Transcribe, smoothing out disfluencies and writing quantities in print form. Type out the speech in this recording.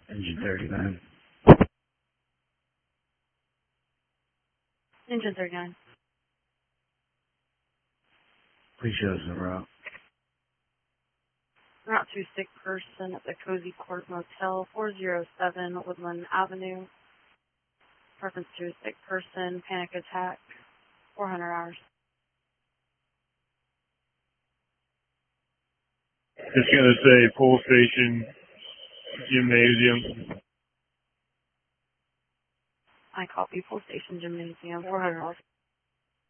Engine 39. Engine 39. Please show us the route. Route to sick person at the Cozy Court Motel, 407 Woodland Avenue. Reference to a sick person, panic attack, 400 hours. It's going to say Pole Station Gymnasium. I copy Pole Station Gymnasium, 400 hours.